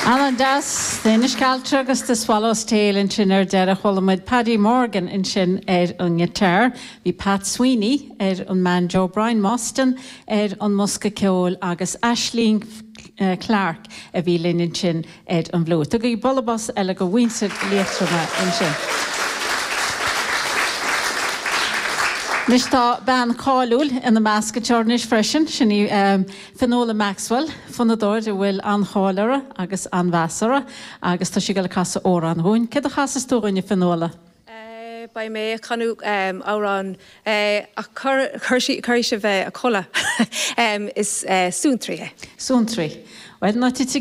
Alan das, Danish culture agus the Swallows Tail in sin der Hollywood Paddy Morgan in sin an guitar, vi Pat Sweeney an man Joe Brian Mostyn an Muska Ceol agus Aisling Clark a vi lin in sin an blu. Tug I bolabos go winsir letrama in sin. Nishta ban Carlul in the Masca Chornish freshen, Shini Finola Maxwell, Funador, the will an Hollera, agus an Vassara, agus Tashigal Casa Oran Hoon. Kid the Casa Store in your Finola? By me, Canu Auran, a Kirshive a Cola is soon 3. Soon 3. Well, not